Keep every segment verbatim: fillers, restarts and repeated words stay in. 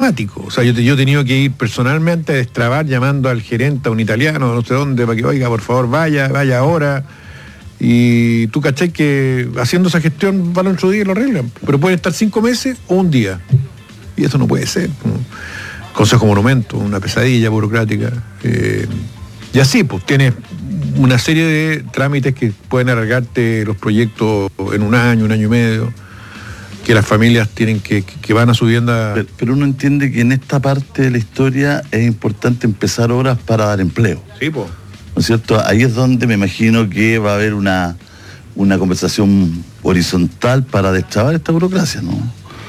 dramático. O sea, yo, yo he tenido que ir personalmente a destrabar llamando al gerente, a un italiano, no sé dónde, para que, oiga, por favor, vaya, vaya ahora. Y tú cachai que haciendo esa gestión van otro día y lo arreglan. Pero pueden estar cinco meses o un día. Y eso no puede ser. Consejo Monumento, una pesadilla burocrática. Eh, y así, pues, tienes una serie de trámites que pueden alargarte los proyectos en un año, un año y medio, que las familias tienen que, que van a su vivienda. Pero, pero uno entiende que en esta parte de la historia es importante empezar obras para dar empleo. Sí, pues. ¿No es cierto? Ahí es donde me imagino que va a haber una, una conversación horizontal para destrabar esta burocracia, ¿no?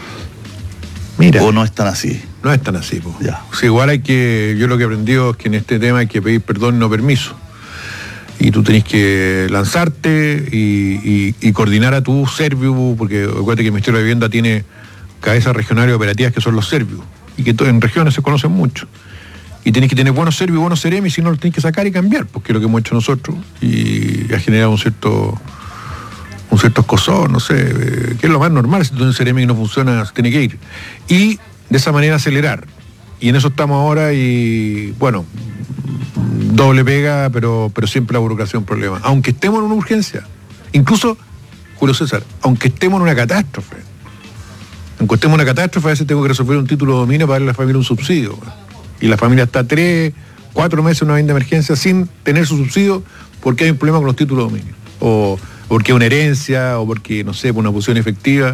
Mira. ¿O no es tan así? No es tan así, pues. Ya. O sea, igual hay que, yo lo que he aprendido es que en este tema hay que pedir perdón y no permiso. Y tú tenés que lanzarte y, y, y coordinar a tu Serviu, porque acuérdate que el Ministerio de Vivienda tiene cabezas regionales operativas que son los Serviu, y que en regiones se conocen mucho. Y tenés que tener buenos Serviu y buenos Ceremi, si no los tenés que sacar y cambiar, porque es lo que hemos hecho nosotros, y ha generado un cierto un cierto escozor, no sé, eh, que es lo más normal. Si tú tienes un Ceremi que no funciona, se tiene que ir. Y de esa manera acelerar. Y en eso estamos ahora y, bueno, doble pega, pero, pero siempre la burocracia es un problema. Aunque estemos en una urgencia, incluso, Julio César, aunque estemos en una catástrofe, aunque estemos en una catástrofe, a veces tengo que resolver un título de dominio para darle a la familia un subsidio. Y la familia está tres, cuatro meses en una vivienda de emergencia sin tener su subsidio porque hay un problema con los títulos de dominio. O porque es una herencia, o porque, no sé, por una posición efectiva.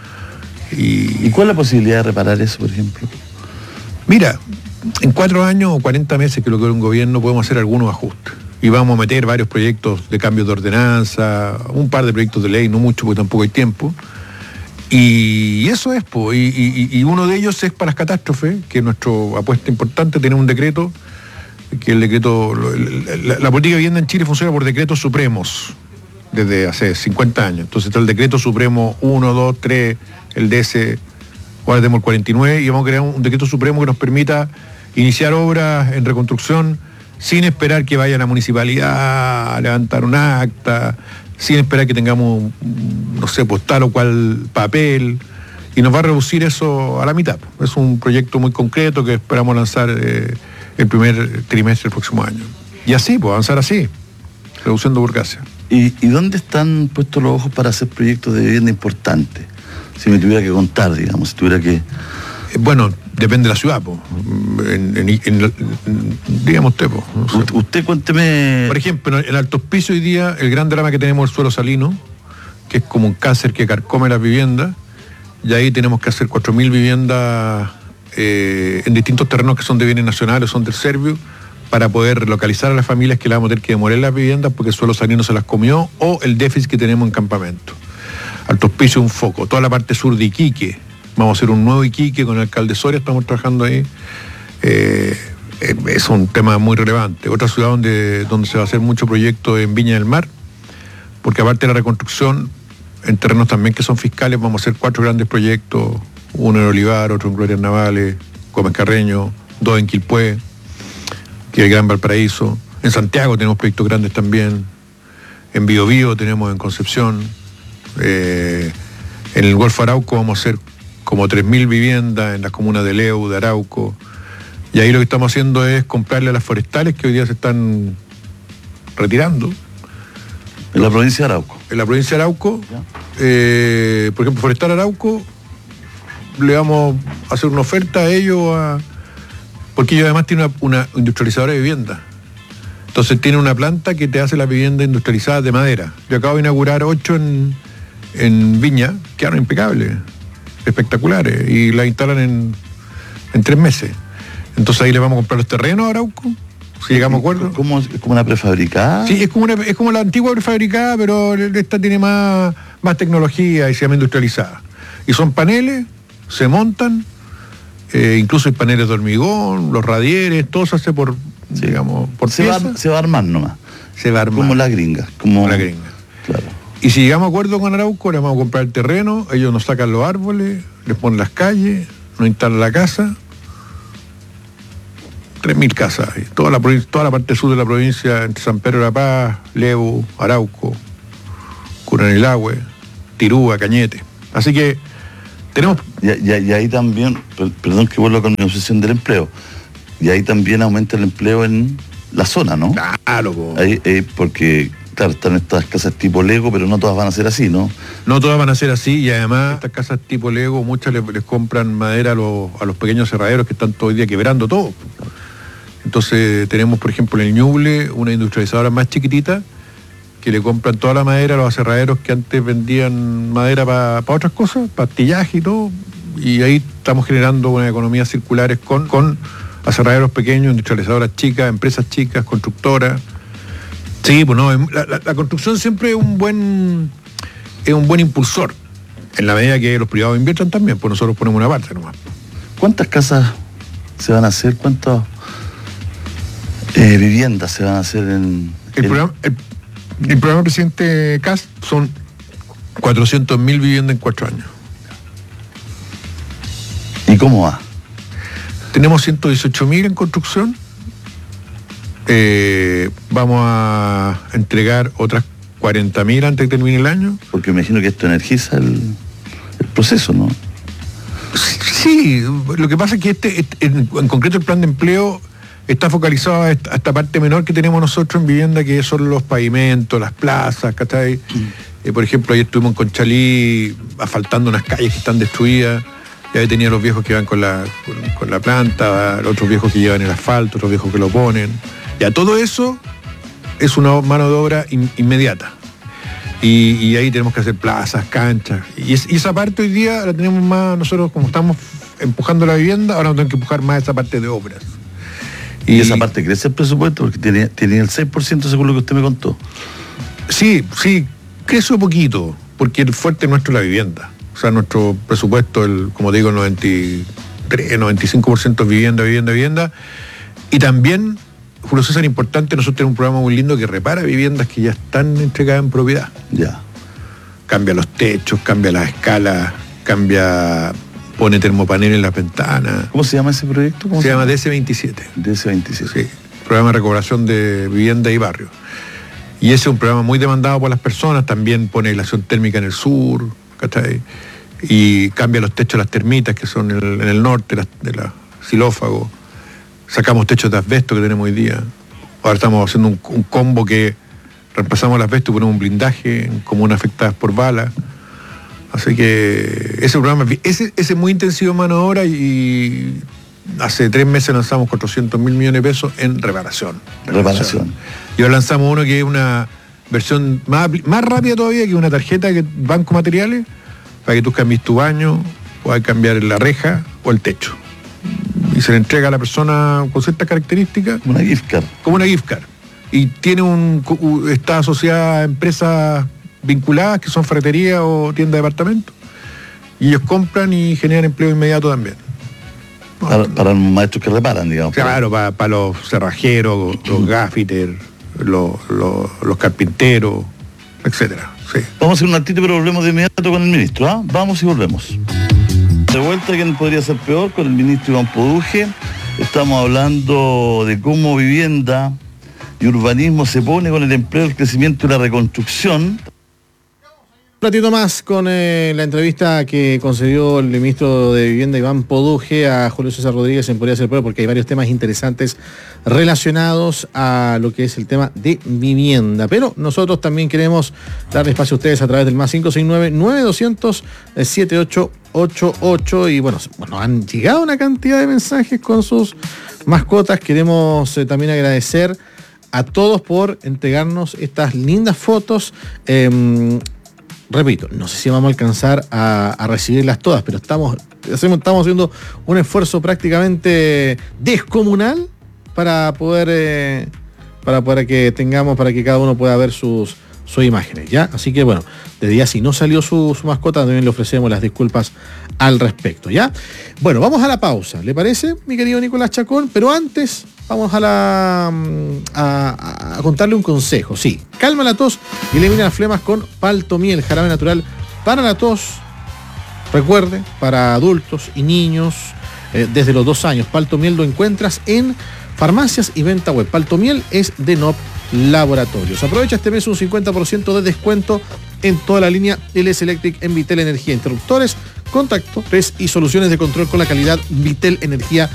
Y, ¿Y cuál es la posibilidad de reparar eso, por ejemplo? Mira, en cuatro años o cuarenta meses que lo que es un gobierno podemos hacer algunos ajustes. Y vamos a meter varios proyectos de cambios de ordenanza, un par de proyectos de ley, no mucho porque tampoco hay tiempo. Y eso es, pues, y, y, y uno de ellos es para las catástrofes, que es nuestra apuesta importante, tener un decreto, que el decreto, la, la política de vivienda en Chile funciona por decretos supremos, desde hace cincuenta años. Entonces está el decreto supremo uno, dos, tres, el D S, ahora tenemos el cuarenta y nueve, y vamos a crear un, un decreto supremo que nos permita iniciar obras en reconstrucción sin esperar que vaya la municipalidad a levantar un acta, sin esperar que tengamos, no sé, pues tal o cual papel, y nos va a reducir eso a la mitad. Es un proyecto muy concreto que esperamos lanzar eh, el primer trimestre del próximo año. Y así, pues avanzar así, reduciendo burocracia. ¿Y, ¿Y dónde están puestos los ojos para hacer proyectos de vivienda importantes? Si me tuviera que contar, digamos, si tuviera que... Bueno, depende de la ciudad, pues. En, en, en, en, digamos usted, pues. No sé. Usted cuénteme... Por ejemplo, en Alto Hospicio hoy día, el gran drama que tenemos es el suelo salino, que es como un cáncer que carcome las viviendas, y ahí tenemos que hacer cuatro mil viviendas eh, en distintos terrenos que son de bienes nacionales, son del Serviu, para poder localizar a las familias que le vamos a tener que demoler las viviendas porque el suelo salino se las comió, o el déficit que tenemos en campamento. Alto Hospicio un foco, toda la parte sur de Iquique, vamos a hacer un nuevo Iquique con el alcalde Soria, estamos trabajando ahí, eh, es un tema muy relevante. Otra ciudad donde, donde se va a hacer mucho proyecto en Viña del Mar, porque aparte de la reconstrucción, en terrenos también que son fiscales, vamos a hacer cuatro grandes proyectos, uno en Olivar, otro en Glorias Navales, Gómez Carreño, dos en Quilpué, que es el Gran Valparaíso. En Santiago tenemos proyectos grandes también, en Biobío tenemos en Concepción, eh, en el Golfo Arauco vamos a hacer como tres mil viviendas en las comunas de Leu, de Arauco, y ahí lo que estamos haciendo es comprarle a las forestales que hoy día se están retirando. En la provincia de Arauco. En la provincia de Arauco, eh, por ejemplo, Forestal Arauco, le vamos a hacer una oferta a ellos, a, porque ellos además tienen una, una industrializadora de vivienda. Entonces tiene una planta que te hace la vivienda industrializada de madera. Yo acabo de inaugurar ocho en, en Viña, quedaron impecables, espectaculares, y la instalan en, en tres meses. Entonces ahí le vamos a comprar los terrenos a Arauco, si llegamos a acuerdo. ¿Cómo, es como una prefabricada? Sí, es como, una, es como la antigua prefabricada, pero esta tiene más, más tecnología y se llama industrializada. Y son paneles, se montan, eh, incluso hay paneles de hormigón, los radieres, todo se hace por, sí, digamos, por se pieza. Va, se va a armar nomás. Se va a armar. Como la gringa. Como, como la gringa. Claro. Y si llegamos a acuerdo con Arauco, le vamos a comprar el terreno, ellos nos sacan los árboles, les ponen las calles, nos instalan la casa. tres mil casas, toda la, toda la parte sur de la provincia, entre San Pedro de la Paz, Leu, Arauco, Curanilahue, Tirúa, Cañete. Así que Tenemos... Y, y, y ahí también, perdón que vuelva con mi obsesión del empleo, y ahí también aumenta el empleo en la zona, ¿no? Claro, po. Ahí, eh, porque, claro, están estas casas tipo Lego, pero no todas van a ser así, ¿no? No todas van a ser así, y además estas casas tipo Lego, muchas les, les compran madera a los, a los pequeños cerraderos que están todo el día quebrando todo. Entonces tenemos, por ejemplo, en el Ñuble, una industrializadora más chiquitita, que le compran toda la madera a los aserraderos que antes vendían madera para pa otras cosas, pastillaje y todo, y ahí estamos generando una economía circulares con, con aserraderos pequeños, industrializadoras chicas, empresas chicas, constructoras. Sí, pues no, la, la, la construcción siempre es un buen es un buen impulsor, en la medida que los privados inviertan también, pues nosotros ponemos una parte nomás. ¿Cuántas casas se van a hacer? ¿Cuántas eh, viviendas se van a hacer en el, el... programa? El, El programa presidente C A S son cuatrocientos mil viviendas en cuatro años. ¿Y cómo va? Tenemos ciento dieciocho mil en construcción. Eh, vamos a entregar otras cuarenta mil antes de que termine el año. Porque me imagino que esto energiza el, el proceso, ¿no? Sí, lo que pasa es que este, este en, en concreto el plan de empleo está focalizado a esta, a esta parte menor que tenemos nosotros en vivienda, que son los pavimentos, las plazas, ¿cachai? Mm. Eh, por ejemplo, ayer estuvimos en Conchalí asfaltando unas calles que están destruidas, y ahí tenía los viejos que van con la, con, con la planta, los otros viejos que llevan el asfalto, otros viejos que lo ponen. Ya todo eso es una mano de obra in, inmediata. Y, y ahí tenemos que hacer plazas, canchas. Y, es, y esa parte hoy día la tenemos más, nosotros como estamos empujando la vivienda, ahora tenemos que empujar más esa parte de obras. Y, y esa parte crece el presupuesto porque tiene, tiene el seis por ciento según lo que usted me contó. Sí, sí, crece un poquito, porque el fuerte nuestro es la vivienda. O sea, nuestro presupuesto, el, como digo, el noventa y tres, noventa y cinco por ciento es vivienda, vivienda, vivienda. Y también, Julio César, importante, nosotros tenemos un programa muy lindo que repara viviendas que ya están entregadas en propiedad. Ya. Cambia los techos, cambia las escalas, cambia... pone termopaneles en las ventanas. ¿Cómo se llama ese proyecto? Se, se llama D S veintisiete. D S veintisiete. Sí, programa de recuperación de vivienda y barrio. Y ese es un programa muy demandado por las personas, también pone aislación térmica en el sur, ¿cachai? Y cambia los techos de las termitas, que son en el, en el norte, las, de la xilófago. Sacamos techos de asbesto que tenemos hoy día. Ahora estamos haciendo un, un combo que reemplazamos el asbesto y ponemos un blindaje en comunas afectadas por balas. Así que ese programa, ese, ese es muy intensivo en mano de obra, y hace tres meses lanzamos cuatrocientos mil millones de pesos en reparación. Reparación. Y ahora lanzamos uno que es una versión más, más rápida todavía, que una tarjeta que Banco Materiales, para que tú cambies tu baño, puedas cambiar la reja o el techo. Y se le entrega a la persona con ciertas características. Una gift card. Como una gift card. Y tiene un, está asociada a empresas vinculadas, que son ferretería o tienda de departamento, y ellos compran y generan empleo inmediato también. Para, para los maestros que reparan, digamos. Claro, para, para los cerrajeros, los gaffiters, los, los, los carpinteros, etcétera. Sí. Vamos a hacer un altito, pero volvemos de inmediato con el ministro, ¿ah? Vamos y volvemos. De vuelta, ¿quién podría ser peor? Con el ministro Iván Poduje. Estamos hablando de cómo vivienda y urbanismo se pone con el empleo, el crecimiento y la reconstrucción. Un ratito más con eh, la entrevista que concedió el ministro de Vivienda Iván Poduje a Julio César Rodríguez en Podría Ser Peor, porque hay varios temas interesantes relacionados a lo que es el tema de vivienda. Pero nosotros también queremos darle espacio a ustedes a través del más cinco seis nueve, nueve dos cero cero, siete ocho ocho ocho. Y bueno, bueno, han llegado una cantidad de mensajes con sus mascotas. Queremos eh, también agradecer a todos por entregarnos estas lindas fotos. Eh, Repito, no sé si vamos a alcanzar a, a recibirlas todas, pero estamos, hacemos, estamos haciendo un esfuerzo prácticamente descomunal para poder, eh, para, para que tengamos, para que cada uno pueda ver sus, sus imágenes, ¿ya? Así que bueno, desde ya si no salió su, su mascota, también le ofrecemos las disculpas al respecto, ¿ya? Bueno, vamos a la pausa, ¿le parece, mi querido Nicolás Chacón? Pero antes vamos a la a, a contarle un consejo. Sí, calma la tos y elimina las flemas con Paltomiel, jarabe natural para la tos. Recuerde, para adultos y niños eh, desde los dos años. Paltomiel lo encuentras en farmacias y venta web. Paltomiel es de N O P Laboratorios. Aprovecha este mes un cincuenta por ciento de descuento en toda la línea L S Electric, en Vitel Energía, interruptores contacto tres y soluciones de control con la calidad Vitel Energía